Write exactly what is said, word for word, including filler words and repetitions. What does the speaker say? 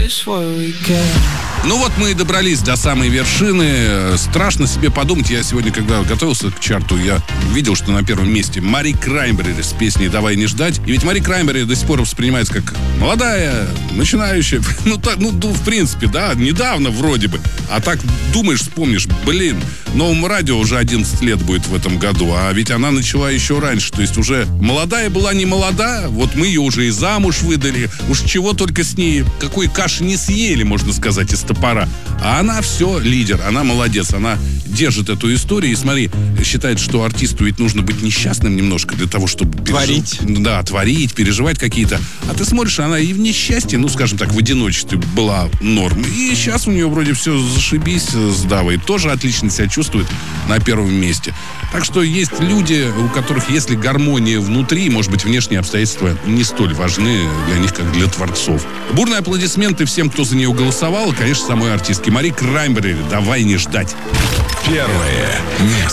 Ну вот мы и добрались до самой вершины. Страшно себе подумать. Я сегодня, когда готовился к чарту, я видел, что на первом месте Мари Краймбрери с песней «Давай не ждать». И ведь Мари Краймбрери до сих пор воспринимается как молодая, начинающая. Ну, так, ну, в принципе, да, недавно вроде бы. А так думаешь, вспомнишь, блин, новому радио уже одиннадцать лет будет в этом году. А ведь она начала еще раньше. То есть уже молодая была не молода. Вот мы ее уже и замуж выдали. Уж чего только с ней, какой каши не съели, можно сказать, из топора. А она все лидер, она молодец, она держит эту историю. И смотри, считает, что артисту ведь нужно быть несчастным немножко для того, чтобы творить. Пережив... Да, творить, переживать какие-то. А ты смотришь, она и в несчастье, ну, скажем так, в одиночестве была норм. И сейчас у нее вроде все зашибись с Давой. Тоже отлично себя чувствует на первом месте. Так что есть люди, у которых, если гармония внутри, может быть, внешние обстоятельства не столь важны для них, как для творцов. Бурные аплодисменты всем, кто за нее голосовал, и, конечно, самой артистке Мари Краймбрери «Давай не ждать». Первое место.